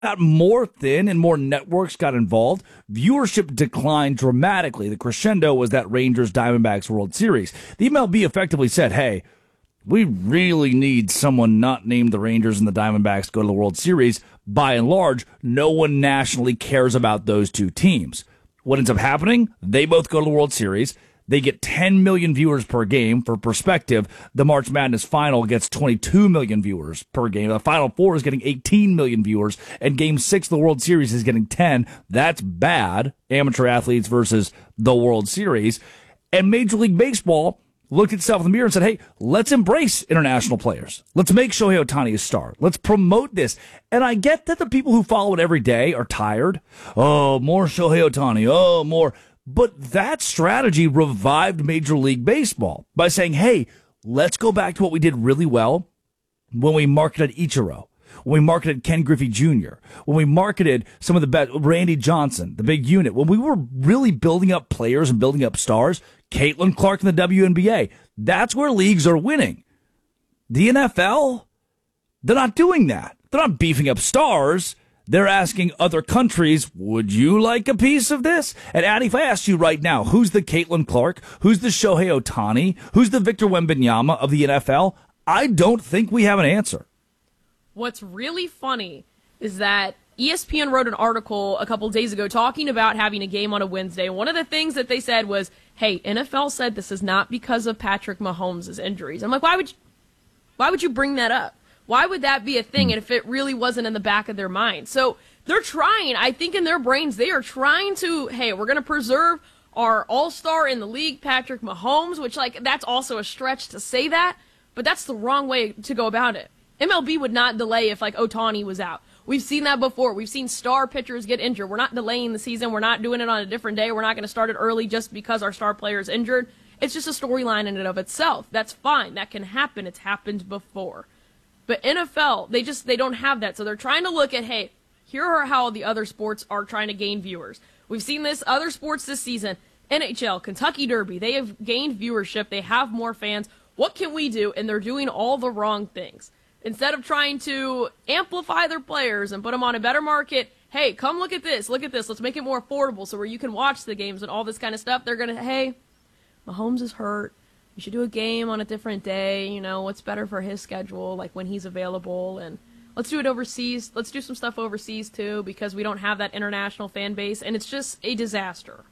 got more thin and more networks got involved, viewership declined dramatically. The crescendo was that Rangers Diamondbacks World Series. The MLB effectively said, hey, we really need someone not named the Rangers and the Diamondbacks to go to the World Series. By and large, no one nationally cares about those two teams. What ends up happening? They both go to the World Series. They get 10 million viewers per game. For perspective, the March Madness Final gets 22 million viewers per game. The Final Four is getting 18 million viewers, and Game 6 of the World Series is getting 10. That's bad. Amateur athletes versus the World Series. And Major League Baseball looked at itself in the mirror and said, hey, let's embrace international players. Let's make Shohei Ohtani a star. Let's promote this. And I get that the people who follow it every day are tired. Oh, more Shohei Ohtani. Oh, more. But that strategy revived Major League Baseball by saying, hey, let's go back to what we did really well when we marketed Ichiro, when we marketed Ken Griffey Jr., when we marketed some of the best, Randy Johnson, the big unit, when we were really building up players and building up stars, Caitlin Clark in the WNBA. That's where leagues are winning. The NFL, they're not doing that. They're not beefing up stars. They're asking other countries, would you like a piece of this? And Addie, if I asked you right now, who's the Caitlin Clark? Who's the Shohei Ohtani? Who's the Victor Wembanyama of the NFL? I don't think we have an answer. What's really funny is that ESPN wrote an article a couple days ago talking about having a game on a Wednesday. One of the things that they said was, hey, NFL said this is not because of Patrick Mahomes' injuries. I'm like, why would you bring that up? Why would that be a thing if it really wasn't in the back of their mind? So they're trying, I think in their brains, they are trying to, hey, we're going to preserve our all-star in the league, Patrick Mahomes, which, like, that's also a stretch to say that, but that's the wrong way to go about it. MLB would not delay if, like, Ohtani was out. We've seen that before. We've seen star pitchers get injured. We're not delaying the season. We're not doing it on a different day. We're not going to start it early just because our star player is injured. It's just a storyline in and of itself. That's fine. That can happen. It's happened before. But NFL, they don't have that. So they're trying to look at, hey, here are how the other sports are trying to gain viewers. We've seen this, other sports this season, NHL, Kentucky Derby, they have gained viewership. They have more fans. What can we do? And they're doing all the wrong things. Instead of trying to amplify their players and put them on a better market, hey, come look at this, let's make it more affordable so where you can watch the games and all this kind of stuff. They're going to, hey, Mahomes is hurt. You should do a game on a different day, you know, what's better for his schedule, like when he's available, and let's do it overseas. Let's do some stuff overseas, too, because we don't have that international fan base, and it's just a disaster.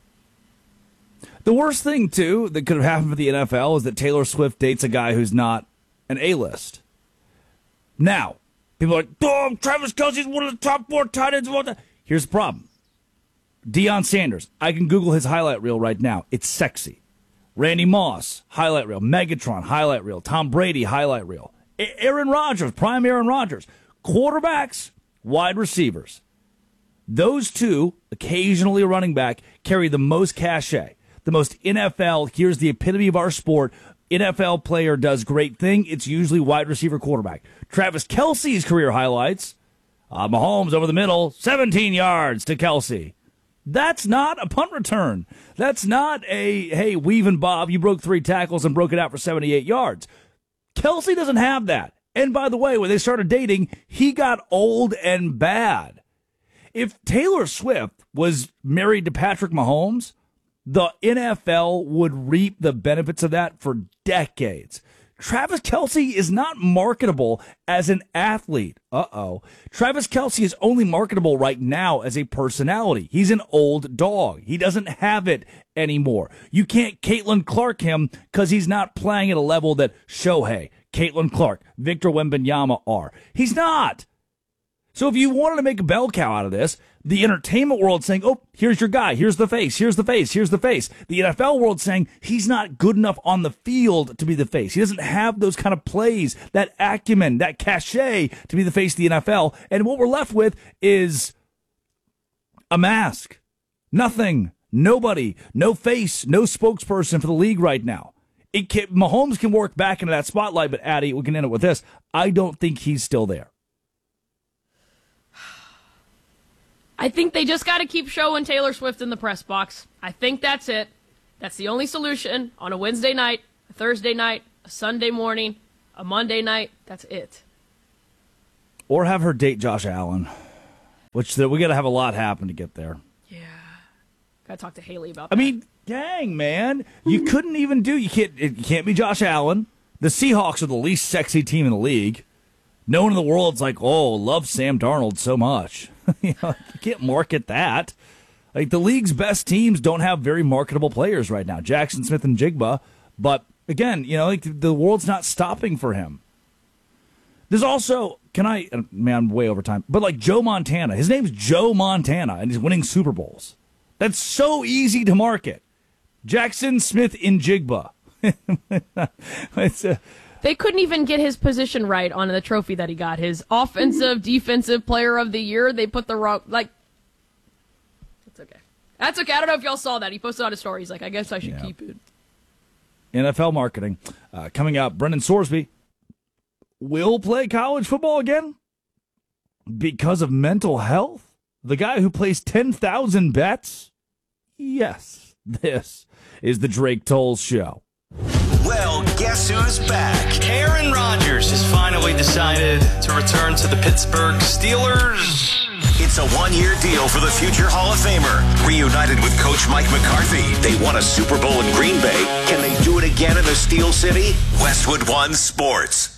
The worst thing, too, that could have happened for the NFL is that Taylor Swift dates a guy who's not an A-list. Now, people are like, oh, Travis Kelce's one of the top 4 tight ends of all time. Here's the problem. Deion Sanders, I can Google his highlight reel right now. It's sexy. Randy Moss, highlight reel. Megatron, highlight reel. Tom Brady, highlight reel. Aaron Rodgers, prime Aaron Rodgers. Quarterbacks, wide receivers. Those two, occasionally a running back, carry the most cachet, the most NFL. Here's the epitome of our sport. NFL player does great thing. It's usually wide receiver quarterback. Travis Kelce's career highlights. Mahomes over the middle, 17 yards to Kelce. That's not a punt return. That's not a, hey, weave and bob, you broke 3 tackles and broke it out for 78 yards. Kelce doesn't have that. And by the way, when they started dating, he got old and bad. If Taylor Swift was married to Patrick Mahomes, the NFL would reap the benefits of that for decades. Travis Kelce is not marketable as an athlete. Travis Kelce is only marketable right now as a personality. He's an old dog. He doesn't have it anymore. You can't Caitlin Clark him because he's not playing at a level that Shohei, Caitlin Clark, Victor Wembanyama are. He's not. So if you wanted to make a bell cow out of this, the entertainment world saying, oh, here's your guy, here's the face, here's the face, here's the face. The NFL world saying he's not good enough on the field to be the face. He doesn't have those kind of plays, that acumen, that cachet to be the face of the NFL. And what we're left with is a mask. Nothing. Nobody. No face. No spokesperson for the league right now. Mahomes can work back into that spotlight, but Addie, we can end it with this. I don't think he's still there. I think they just got to keep showing Taylor Swift in the press box. I think that's it. That's the only solution on a Wednesday night, a Thursday night, a Sunday morning, a Monday night. That's it. Or have her date Josh Allen. which we got to have a lot happen to get there. Yeah. Got to talk to Haley about that. I mean, dang, man. You couldn't even it can't be Josh Allen. The Seahawks are the least sexy team in the league. No one in the world's like, oh, love Sam Darnold so much. You can't market that. Like, the league's best teams don't have very marketable players right now. Jackson Smith and Jigba. But, again, the world's not stopping for him. There's also, I'm way over time, but like Joe Montana. His name's Joe Montana, and he's winning Super Bowls. That's so easy to market. Jackson Smith in Jigba. They couldn't even get his position right on the trophy that he got. His offensive, defensive player of the year, they put the wrong, that's okay. That's okay. I don't know if y'all saw that. He posted on his story. He's like, I guess I should keep it. NFL marketing. Coming up, Brendan Sorsby will play college football again because of mental health. The guy who plays 10,000 bets? Yes, this is the Drake Tolles Show. Well, guess who's back? Aaron Rodgers has finally decided to return to the Pittsburgh Steelers. It's a one-year deal for the future Hall of Famer. Reunited with Coach Mike McCarthy, they won a Super Bowl in Green Bay. Can they do it again in the Steel City? Westwood One Sports.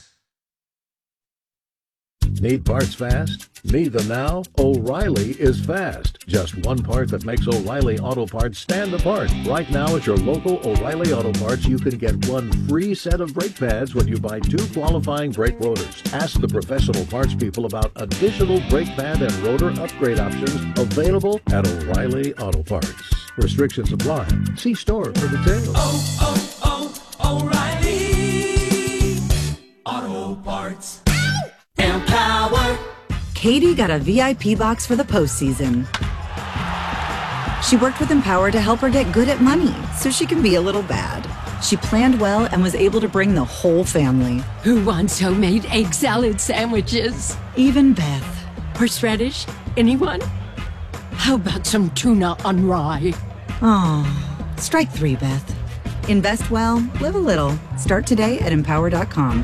Need parts fast? Need them now? O'Reilly is fast. Just one part that makes O'Reilly Auto Parts stand apart. Right now at your local O'Reilly Auto Parts, you can get one free set of brake pads when you buy 2 qualifying brake rotors. Ask the professional parts people about additional brake pad and rotor upgrade options available at O'Reilly Auto Parts. Restrictions apply. See store for details. O'Reilly Auto Parts. Empower. Katie got a VIP box for the postseason. She worked with Empower to help her get good at money so she can be a little bad. She planned well and was able to bring the whole family. Who wants homemade egg salad sandwiches? Even Beth. Horseradish? Anyone? How about some tuna on rye? Oh, strike 3, Beth. Invest well, live a little. Start today at empower.com.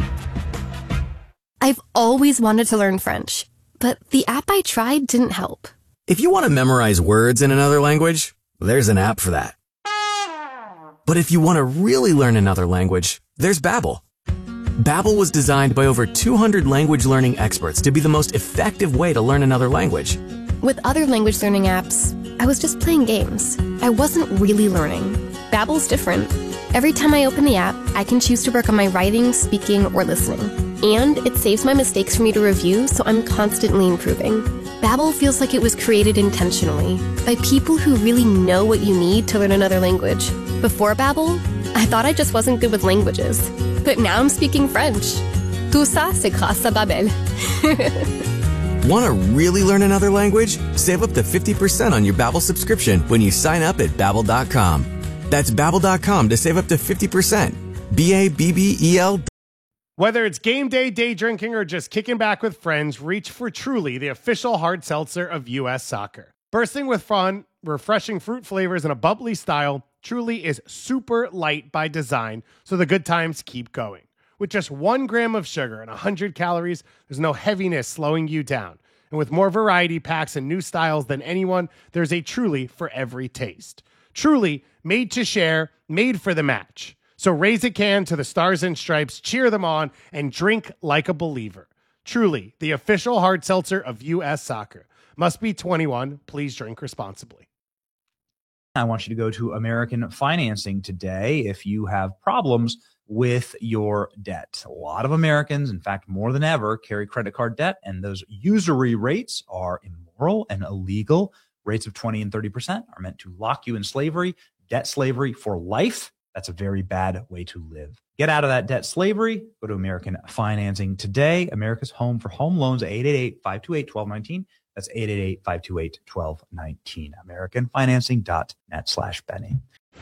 I've always wanted to learn French, but the app I tried didn't help. If you want to memorize words in another language, there's an app for that. But if you want to really learn another language, there's Babbel. Babbel was designed by over 200 language learning experts to be the most effective way to learn another language. With other language learning apps, I was just playing games. I wasn't really learning. Babbel's different. Every time I open the app, I can choose to work on my writing, speaking, or listening. And it saves my mistakes for me to review, so I'm constantly improving. Babbel feels like it was created intentionally by people who really know what you need to learn another language. Before Babbel, I thought I just wasn't good with languages. But now I'm speaking French. Tout ça, c'est grâce à Babbel. Want to really learn another language? Save up to 50% on your Babbel subscription when you sign up at Babbel.com. That's Babbel.com to save up to 50%. Babbel. Whether it's game day, day drinking, or just kicking back with friends, reach for Truly, the official hard seltzer of U.S. Soccer. Bursting with fun, refreshing fruit flavors, and a bubbly style, Truly is super light by design, so the good times keep going. With just 1 gram of sugar and 100 calories, there's no heaviness slowing you down. And with more variety packs and new styles than anyone, there's a Truly for every taste. Truly, made to share, made for the match. So raise a can to the Stars and Stripes, cheer them on, and drink like a believer. Truly, the official hard seltzer of U.S. Soccer. Must be 21. Please drink responsibly. I want you to go to American Financing today if you have problems with your debt. A lot of Americans, in fact, more than ever, carry credit card debt, and those usury rates are immoral and illegal. Rates of 20 and 30% are meant to lock you in slavery, debt slavery for life. That's a very bad way to live. Get out of that debt slavery. Go to American Financing today. America's home for home loans, 888-528-1219. That's 888-528-1219. AmericanFinancing.net/Benny.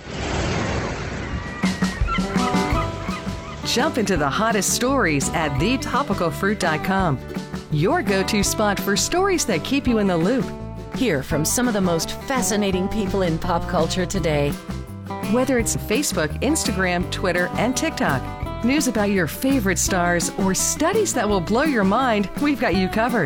Jump into the hottest stories at thetopicalfruit.com. Your go-to spot for stories that keep you in the loop. Hear from some of the most fascinating people in pop culture today. Whether it's Facebook, Instagram, Twitter, and TikTok, news about your favorite stars, or studies that will blow your mind, we've got you covered.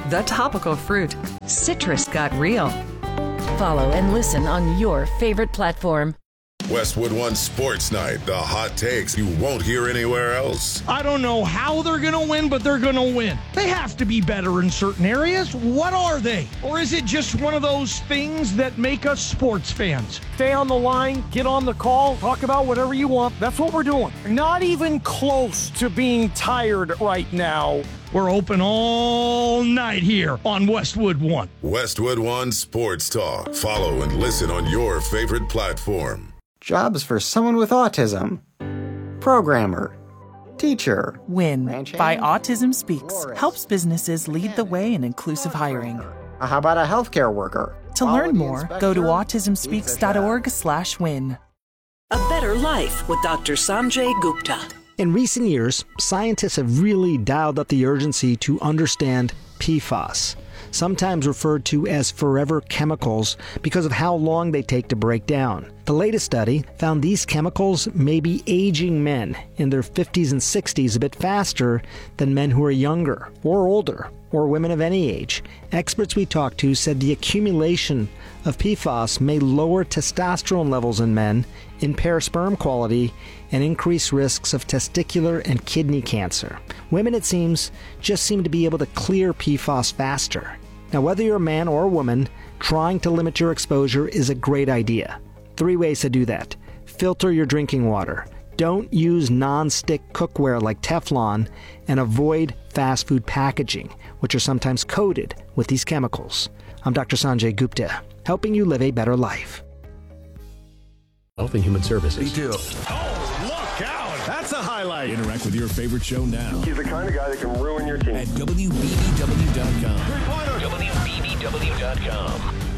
The Topical Fruit. Citrus got real. Follow and listen on your favorite platform. Westwood One Sports Night, the hot takes you won't hear anywhere else. I don't know how they're going to win, but they're going to win. They have to be better in certain areas. What are they? Or is it just one of those things that make us sports fans? Stay on the line, get on the call, talk about whatever you want. That's what we're doing. Not even close to being tired right now. We're open all night here on Westwood One. Westwood One Sports Talk. Follow and listen on your favorite platform. Jobs for someone with autism. Programmer. Teacher. WIN by Autism Speaks helps businesses lead the way in inclusive hiring. How about a healthcare worker? To learn more, go to autismspeaks.org/win. A Better Life with Dr. Sanjay Gupta. In recent years, scientists have really dialed up the urgency to understand PFAS, sometimes referred to as forever chemicals because of how long they take to break down. The latest study found these chemicals may be aging men in their 50s and 60s a bit faster than men who are younger or older, or women of any age. Experts we talked to said the accumulation of PFAS may lower testosterone levels in men, impair sperm quality, and increase risks of testicular and kidney cancer. Women, it seems, just seem to be able to clear PFAS faster. Now, whether you're a man or a woman, trying to limit your exposure is a great idea. 3 ways to do that. Filter your drinking water. Don't use non-stick cookware like Teflon, and avoid fast food packaging, which are sometimes coated with these chemicals. I'm Dr. Sanjay Gupta, helping you live a better life. Health and Human Services. Oh, look out! That's a highlight. Interact with your favorite show now. He's the kind of guy that can ruin your team. At WBBW.com. Three-pointer. WBBW.com.